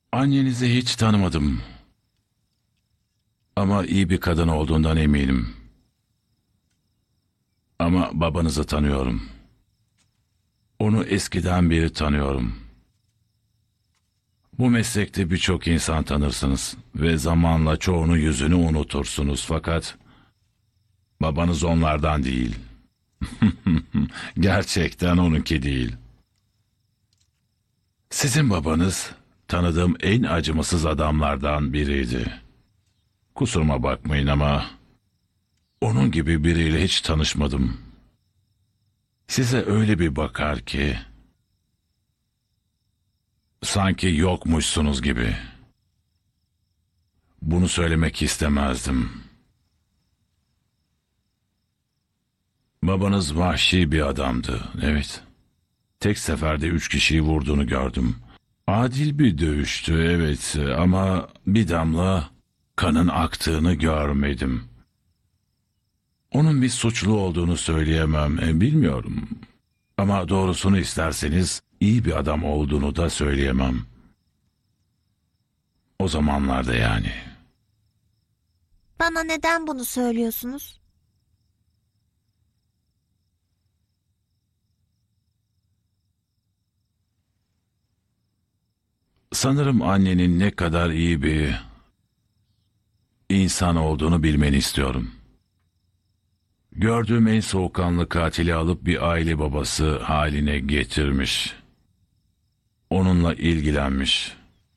Annenizi hiç tanımadım. Ama iyi bir kadın olduğundan eminim. Ama babanızı tanıyorum. Onu eskiden beri tanıyorum. Bu meslekte birçok insan tanırsınız ve zamanla çoğunu yüzünü unutursunuz fakat babanız onlardan değil. Gerçekten onunki değil. Sizin babanız tanıdığım en acımasız adamlardan biriydi. Kusuruma bakmayın ama onun gibi biriyle hiç tanışmadım. Size öyle bir bakar ki sanki yokmuşsunuz gibi. Bunu söylemek istemezdim. Babanız vahşi bir adamdı, evet. Tek seferde 3 kişiyi vurduğunu gördüm. Adil bir dövüştü, evet ama bir damla kanın aktığını görmedim. Onun bir suçlu olduğunu söyleyemem, bilmiyorum. Ama doğrusunu isterseniz iyi bir adam olduğunu da söyleyemem. O zamanlarda yani. Bana neden bunu söylüyorsunuz? Sanırım annenin ne kadar iyi bir insan olduğunu bilmeni istiyorum. Gördüğüm en soğukkanlı katili alıp bir aile babası haline getirmiş. Onunla ilgilenmiş.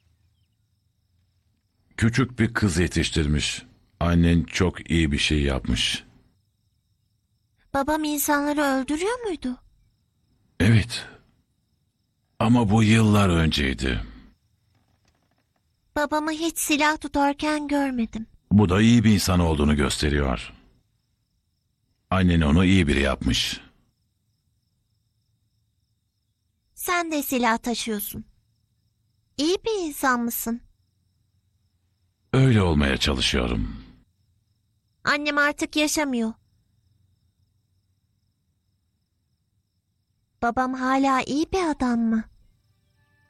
Küçük bir kız yetiştirmiş. Annen çok iyi bir şey yapmış. Babam insanları öldürüyor muydu? Evet. Ama bu yıllar önceydi. Babamı hiç silah tutarken görmedim. Bu da iyi bir insan olduğunu gösteriyor. Annen onu iyi biri yapmış. Sen de silah taşıyorsun. İyi bir insan mısın? Öyle olmaya çalışıyorum. Annem artık yaşamıyor. Babam hala iyi bir adam mı?